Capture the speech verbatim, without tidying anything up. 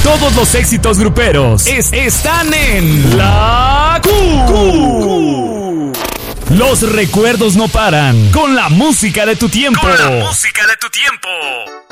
Todos los éxitos gruperos es, están en La Q. Los recuerdos no paran con la música de tu tiempo. Con la música de tu tiempo.